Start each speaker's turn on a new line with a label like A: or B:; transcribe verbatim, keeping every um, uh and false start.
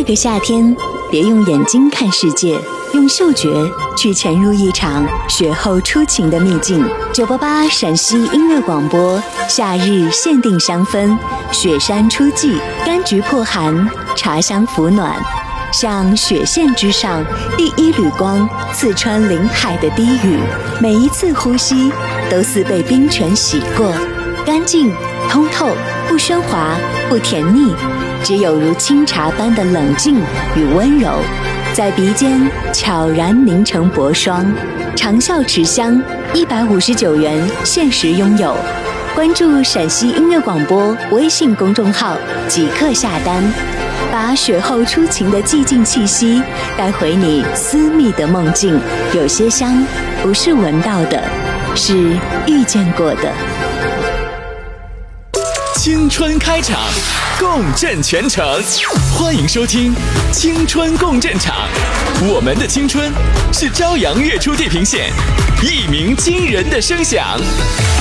A: 这个夏天，别用眼睛看世界，用嗅觉去潜入一场雪后初晴的秘境。九八八陕西音乐广播，夏日限定香氛，雪山初霁，柑橘破寒，茶香抚暖。像雪线之上第一缕光，刺穿林海的低语，每一次呼吸都似被冰泉洗过，干净通透，不喧哗，不甜腻，只有如清茶般的冷静与温柔，在鼻尖悄然凝成薄霜。长效持香，一百五十九元限时拥有。关注陕西音乐广播微信公众号，即刻下单，把雪后初晴的寂静气息带回你私密的梦境。有些香不是闻到的，是遇见过的。
B: 青春开场，共振全城，欢迎收听青春共振场。我们的青春是朝阳月出地平线，一鸣惊人的声响。